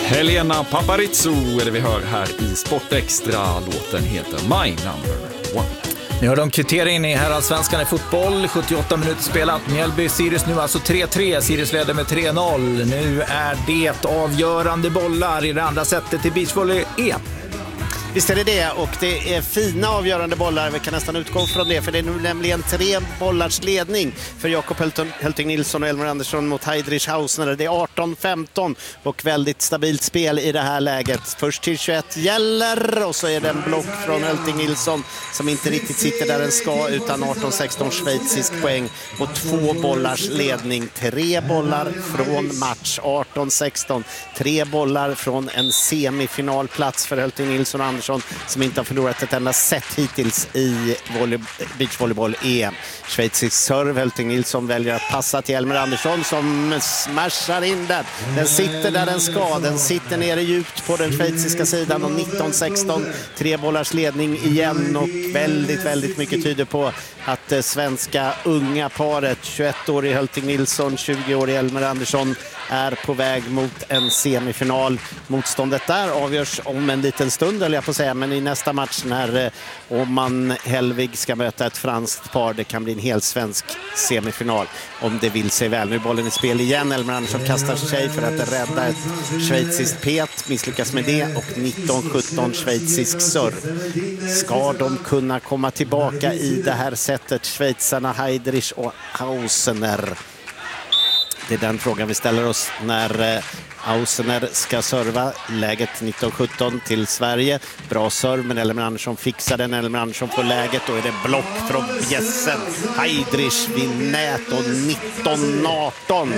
Helena Paparizou är det vi hör här i Sportextra. Låten heter My Number One. Nu har de kvitteringen i herrallsvenskan i fotboll. 78 minuter spelat. Mjällby-Sirius nu alltså 3-3. Sirius leder med 3-0. Nu är det avgörande bollar i det andra sättet i beachvolley-EM. Visst är det, och det är fina avgörande bollar. Vi kan nästan utgå från det, för det är nu nämligen 3 bollars ledning för Jakob Hölting Nilsson och Elmer Andersson mot Heidrich Hausner. Det är 18-15 och väldigt stabilt spel i det här läget. Först till 21 gäller, och så är det en block från Hölting Nilsson som inte riktigt sitter där den ska, utan 18-16 schweizisk poäng och 2 bollars ledning. 3 bollar från match, 18-16. 3 bollar från en semifinalplats för Hölting Nilsson och Andersson, som inte har förlorat ett enda set hittills i beachvolleyboll-EM. Schweizisk serve. Hölting Nilsson väljer att passa till Elmer Andersson som smashar in den. Den sitter där den ska. Den sitter nere djupt på den schweiziska sidan, och 19-16. 3 bollars ledning igen, och väldigt, väldigt mycket tyder på att det svenska unga paret, 21-årig Hölting Nilsson, 20-årig Elmer Andersson, är på väg mot en semifinal. Motståndet där avgörs om en liten stund, eller jag på säga, men i nästa match när Oman Helvig ska möta ett franskt par. Det kan bli en helt svensk semifinal om det vill sig väl. Nu är bollen i spel igen. Elmer Andersson kastar sig för att rädda ett schweiziskt pet, misslyckas med det, och 19-17 schweizisk serv. Ska de kunna komma tillbaka i det här sättet, schweizarna Heidrich och Hausner? Det är den frågan vi ställer oss när Hausner ska serva. Läget 19-17 till Sverige. Bra serv, men Elmer Andersson fixar den. Elmer Andersson får läget, och är det block från bjässen. Heidrich vid nät, och 19-18.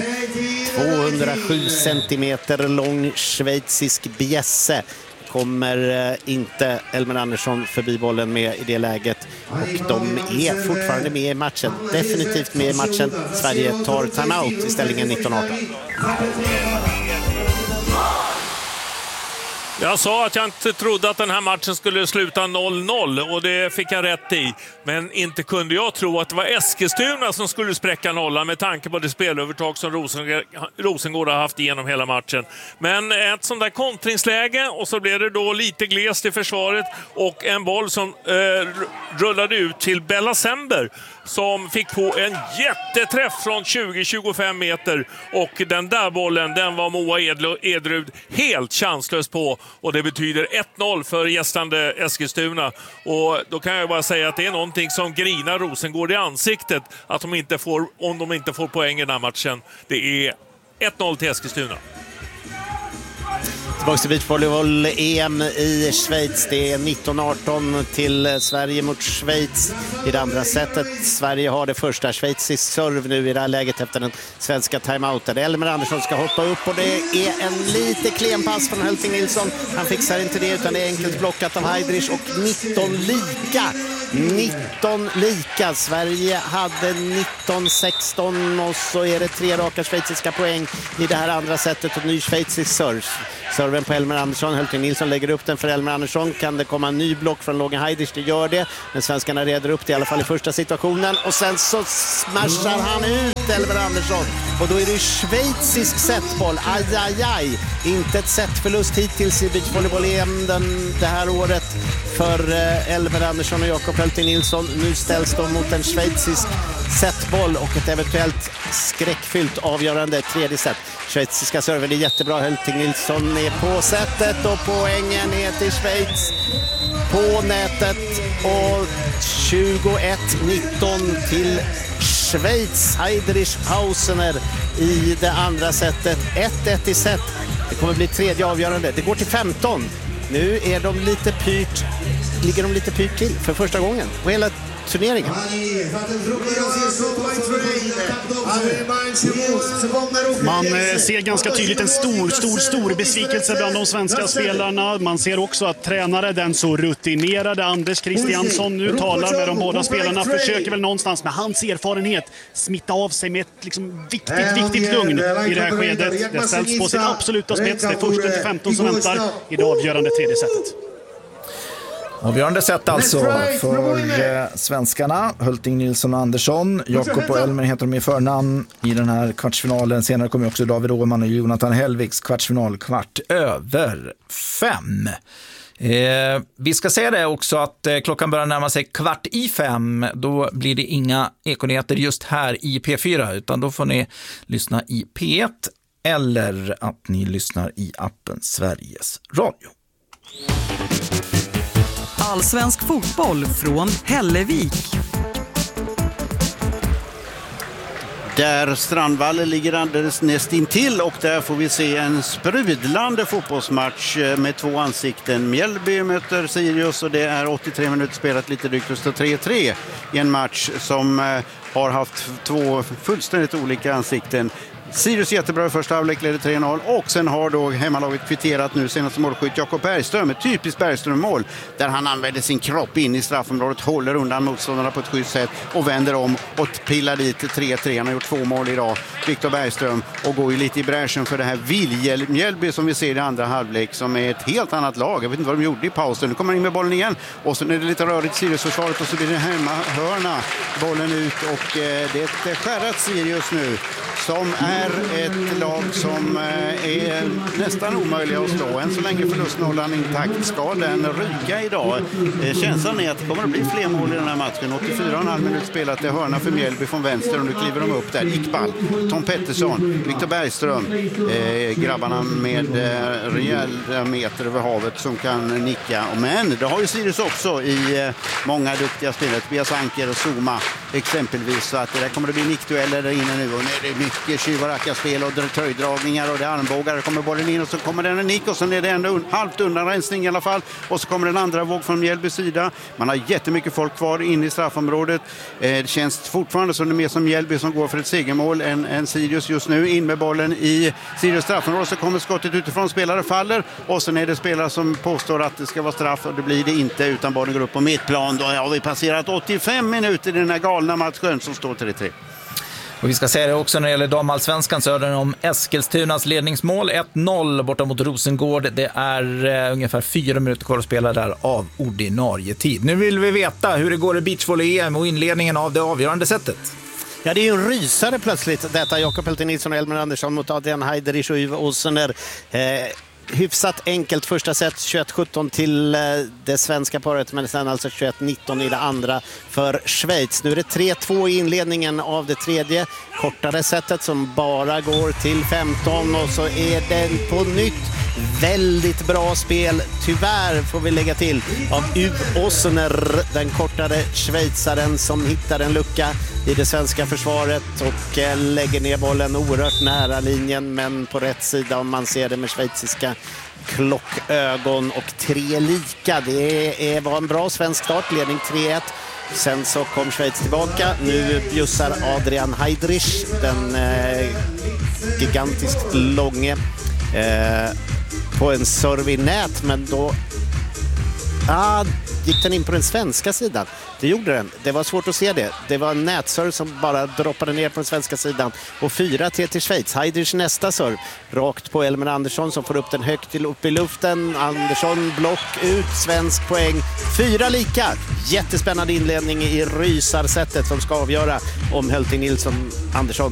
207 centimeter lång schweizisk bjässe. Kommer inte Elmer Andersson förbi bollen med i det läget, och de är fortfarande med i matchen, definitivt med i matchen. Sverige tar timeout i ställningen 19-18. Jag sa att jag inte trodde att den här matchen skulle sluta 0-0, och det fick jag rätt i. Men inte kunde jag tro att det var Eskilstuna som skulle spräcka nollan med tanke på det spelövertag som Rosengård har haft igenom hela matchen. Men ett sånt där kontringsläge, och så blev det då lite glest i försvaret, och en boll som rullade ut till Bella Sember som fick på en jätteträff från 20-25 meter, och den där bollen, den var Moa Edrud helt chanslös på. Och det betyder 1-0 för gästande Eskilstuna. Och då kan jag bara säga att det är någonting som grinar Rosengård i ansiktet, att de inte får, om de inte får poäng i den här matchen. Det är 1-0 till Eskilstuna. Tillbaka till beachvolleyboll-EM i Schweiz. Det är 19-18 till Sverige mot Schweiz i det andra sättet. Sverige har det första. Schweizisk serv nu i det här läget efter den svenska timeouten. Elmer Andersson ska hoppa upp, och det är en lite klen pass från Hölting Nilsson. Han fixar inte det, utan det är enkelt blockat av Heidrich, och 19 lika. 19 lika. Sverige hade 19-16, och så är det 3 raka schweiziska poäng i det här andra sättet, och ny schweizisk serv. Serven på Elmer Andersson. Hölting Nilsson lägger upp den för Elmer Andersson. Kan det komma en ny block från Logan Heidrich? Det gör det. Men svenskarna reder upp det i alla fall i första situationen. Och sen så smashar han ut Elmer Andersson. Och då är det schweizisk setboll. Aj, aj, aj. Inte ett setförlust hittills i beachvolleyboll-EM det här året för Elmer Andersson och Jakob Hölting Nilsson. Nu ställs de mot en schweizisk setboll och ett eventuellt skräckfyllt avgörande tredje set. Schweiziska serven är jättebra. Hölting Nilsson är på sättet, och poängen är till Schweiz på nätet, och 21-19 till Schweiz. Heidrich Hausner i det andra sättet. 1-1 i set. Det kommer bli tredje avgörande. Det går till 15. Nu är de lite pyrt, ligger de lite pyrt till för första gången på hela turneringen. Man ser ganska tydligt en stor besvikelse bland de svenska spelarna. Man ser också att tränare, den så rutinerade Anders Christiansson, nu talar med de båda spelarna, försöker väl någonstans med hans erfarenhet smitta av sig med ett liksom viktigt lugn i det här skedet. Det ställs på sitt absoluta spets. Det är första till 15 som väntar i det avgörande tredje setet. Avgörande sätt alltså för svenskarna. Hulting, Nilsson och Andersson. Jakob och Elmer heter de i förnamn i den här kvartsfinalen. Senare kommer också David Åhman och Jonathan Hellviks kvartsfinal 5:15. Vi ska säga det också att klockan börjar närma sig 4:45. Då blir det inga ekonyheter just här i P4, utan då får ni lyssna i P1 eller att ni lyssnar i appen Sveriges Radio. Allsvensk fotboll från Hällevik. Där Strandvallen ligger alldeles näst intill och där får vi se en sprudlande fotbollsmatch med två ansikten. Mjällby möter Sirius och det är 83 minuter spelat, lite drygt, och står 3-3 i en match som har haft två fullständigt olika ansikten. Sirius jättebra i första halvlek, leder 3-0 och sen har då hemmalaget kvitterat nu senast målskytt Jakob Bergström, ett typiskt Bergström-mål där han använder sin kropp in i straffområdet, håller undan motståndarna på ett schysst sätt och vänder om och pillar dit 3-3. Han har gjort 2 mål idag, Viktor Bergström, och går ju lite i bräschen för det här Mjällby som vi ser i andra halvlek, som är ett helt annat lag. Jag vet inte vad de gjorde i pausen. Nu kommer han in med bollen igen och så är det lite rörigt Sirius-försvaret och så blir det hörna, bollen ut och det är ett skärrat Sirius nu som är ett lag som är nästan omöjliga att slå. Än så länge förlustnollan intakt. Ska den ryka idag? Känslan är att det kommer att bli fler mål i den här matchen. 84,5 minuter spelat. Det är hörna för Mjällby från vänster och nu kliver de upp där. Iqbal, Tom Pettersson, Viktor Bergström. Grabbarna med rejäla meter över havet som kan nicka. Men det har ju Sirius också i många duktiga spelare. Tobias Anker och Zuma exempelvis. Så att det där kommer att bli nickdueller där inne nu. Och nu är det mycket tjuvarackarspel och tröjdragningar och det är armbågar. Det kommer bollen in och så kommer den en nick och sen är det ändå halvt undanrensning i alla fall. Och så kommer den andra våg från Mjällbys sida. Man har jättemycket folk kvar in i straffområdet. Det känns fortfarande som det är mer som Mjällby som går för ett segermål än Sirius just nu. In med bollen i Sirius straffområde så kommer skottet utifrån, spelare faller och sen är det spelare som påstår att det ska vara straff och det blir det inte utan bollen går upp på mittplan. Då har vi passerat 85 minuter i den här galna matchen som står 3-3. Och vi ska säga det också när det gäller damallsvenskan, så är det om Eskilstunas ledningsmål 1-0 borta mot Rosengård. Det är ungefär 4 minuter kvar att spela där av ordinarie tid. Nu vill vi veta hur det går i beachvolley-EM och inledningen av det avgörande sättet. Ja, det är ju en rysare plötsligt detta. Jakob Hulting, Nilsson och Elmer Andersson mot Adrian Heidrich och Yves Ossener. Hyfsat enkelt första set, 21-17 till det svenska paret, men sen alltså 21-19 i det andra för Schweiz. Nu är det 3-2 i inledningen av det tredje kortare setet som bara går till 15 och så är den på nytt väldigt bra spel, tyvärr får vi lägga till, av Yves Ossener, den kortare schweizaren som hittar en lucka i det svenska försvaret och lägger ner bollen oerhört nära linjen men på rätt sida om man ser det med schweiziska klockögon och 3 lika. Det var en bra svensk start, ledning 3-1. Sen så kom Schweiz tillbaka. Nu bjussar Adrian Heidrich, den gigantiskt långe, på en serve i nät, men då gick den in på den svenska sidan. Det gjorde den. Det var svårt att se det. Det var en nätserve som bara droppade ner på den svenska sidan. Och 4-3 till Schweiz. Heidrich nästa serve. Rakt på Elmer Andersson som får upp den högt upp i luften. Andersson block ut. Svensk poäng. 4 lika. Jättespännande inledning i rysarsättet som ska avgöra om Hulting, Nilsson, Andersson